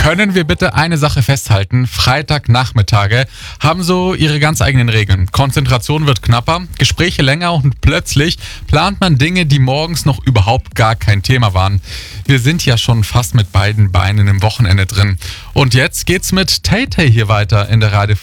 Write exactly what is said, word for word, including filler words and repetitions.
Können wir bitte eine Sache festhalten? Freitagnachmittage haben so ihre ganz eigenen Regeln. Konzentration wird knapper, Gespräche länger und plötzlich plant man Dinge, die morgens noch überhaupt gar kein Thema waren. Wir sind ja schon fast mit beiden Beinen im Wochenende drin. Und jetzt geht's mit Tay Tay hier weiter in der Radio